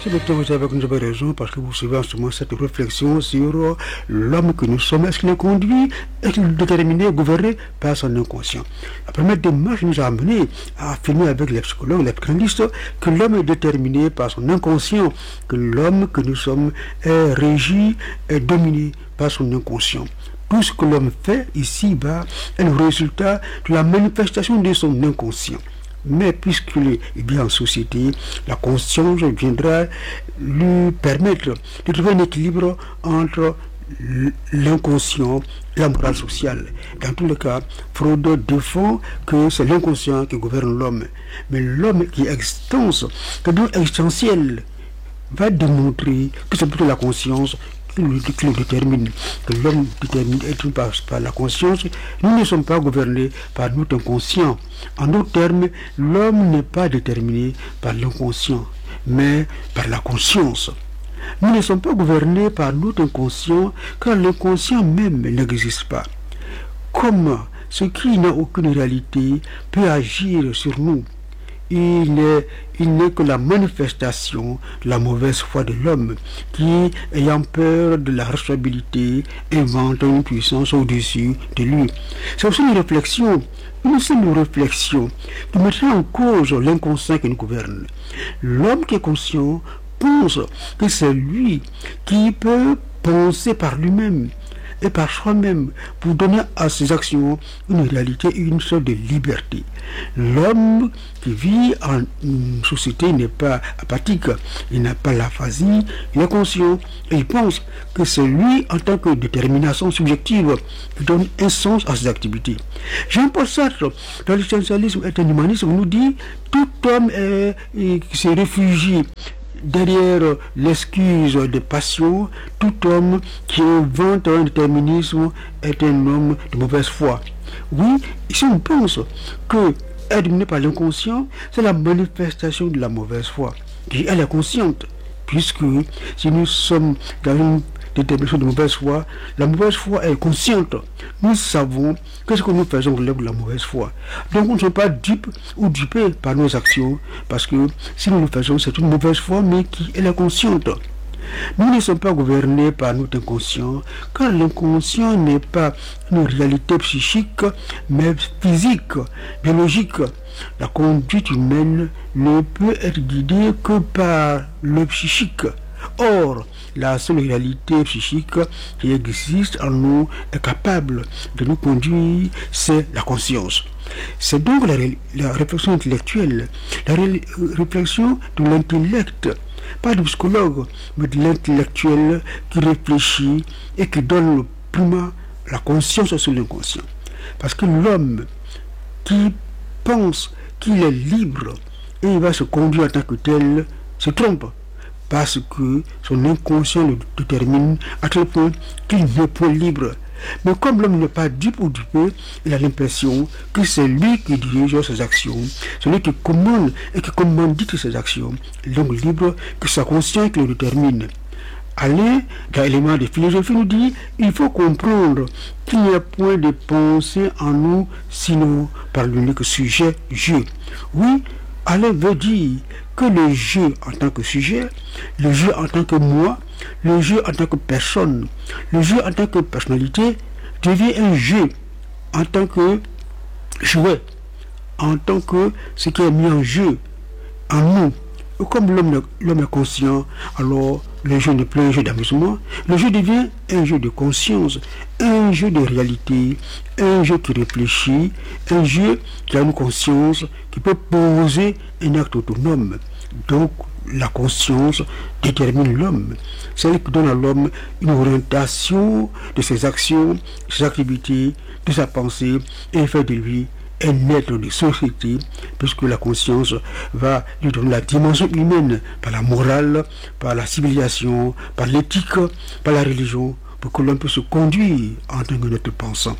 C'est docteur, vous avez raison, parce que vous suivez en ce moment cette réflexion sur l'homme que nous sommes. Est-ce qu'il est conduit, est-ce qu'il est déterminé, gouverné par son inconscient? La première démarche nous a amené à affirmer avec les psychologues, les psychanalystes, que l'homme est déterminé par son inconscient, que l'homme que nous sommes est régi, est dominé par son inconscient. Tout ce que l'homme fait ici-bas est le résultat de la manifestation de son inconscient. Mais puisqu'il est bien en société, la conscience viendra lui permettre de trouver un équilibre entre l'inconscient et la morale sociale. Dans tous les cas, Freud défend que c'est l'inconscient qui gouverne l'homme. Mais l'homme qui est extense, qui est existentiel, va démontrer que c'est plutôt la conscience qui le détermine, que l'homme détermine être par la conscience. Nous ne sommes pas gouvernés par notre inconscient. En d'autres termes, l'homme n'est pas déterminé par l'inconscient, mais par la conscience. Nous ne sommes pas gouvernés par notre inconscient, car l'inconscient même n'existe pas. Comment ce qui n'a aucune réalité peut agir sur nous? Il n'est que la manifestation de la mauvaise foi de l'homme qui, ayant peur de la responsabilité, invente une puissance au-dessus de lui. C'est aussi une réflexion qui mettrait en cause l'inconscient qui nous gouverne. L'homme qui est conscient pense que c'est lui qui peut penser par lui-même et par soi-même pour donner à ses actions une réalité, une sorte de liberté. L'homme qui vit en société n'est pas apathique, il n'a pas l'aphasie, il est conscient et il pense que c'est lui en tant que détermination subjective qui donne un sens à ses activités. Jean-Paul Sartre, dans l'existentialisme et l'humanisme, nous dit tout homme qui se réfugie derrière l'excuse des passions, tout homme qui invente un déterminisme est un homme de mauvaise foi. Oui, ici on pense que être dominé par l'inconscient, c'est la manifestation de la mauvaise foi. Et elle est consciente, puisque si nous sommes dans une détermination de mauvaise foi, la mauvaise foi est consciente. Nous savons que ce que nous faisons relève de la mauvaise foi. Donc nous ne sommes pas dupes ou dupés par nos actions, parce que si nous le faisons, c'est une mauvaise foi, mais qui est consciente. Nous ne sommes pas gouvernés par notre inconscient, car l'inconscient n'est pas une réalité psychique, mais physique, biologique. La conduite humaine ne peut être guidée que par le psychique. Or, la seule réalité psychique qui existe en nous est capable de nous conduire, c'est la conscience. C'est donc la réflexion intellectuelle, la réflexion de l'intellect, pas du psychologue, mais de l'intellectuel qui réfléchit et qui donne le primat, la conscience sur l'inconscient. Parce que l'homme qui pense qu'il est libre et il va se conduire en tant que tel se trompe. Parce que son inconscient le détermine à tel point qu'il n'est pas libre. Mais comme l'homme n'est pas dupe ou dupé, il a l'impression que c'est lui qui dirige ses actions, c'est lui qui commande et qui commandite ses actions. Donc libre, que sa conscience qui le détermine. Alain, dans l'élément de philosophie, nous dit il faut comprendre qu'il n'y a point de pensée en nous, sinon par l'unique sujet, je. Oui, Alain veut dire que le je en tant que sujet, le je en tant que moi, le je en tant que personne, le je en tant que personnalité devient un je en tant que jouet, en tant que ce qui est mis en jeu en nous. Et comme l'homme est conscient, alors le jeu n'est plus un jeu d'amusement, le jeu devient un jeu de conscience, un jeu de réalité, un jeu qui réfléchit, un jeu qui a une conscience, qui peut poser un acte autonome. Donc la conscience détermine l'homme, c'est elle qui donne à l'homme une orientation de ses actions, de ses activités, de sa pensée, et fait de lui un être de société, puisque la conscience va lui donner la dimension humaine par la morale, par la civilisation, par l'éthique, par la religion, pour que l'homme puisse se conduire en tant que notre pensant.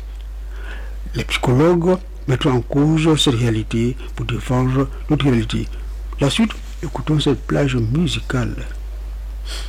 Les psychologues mettent en cause cette réalité pour défendre notre réalité. La suite, écoutons cette plage musicale.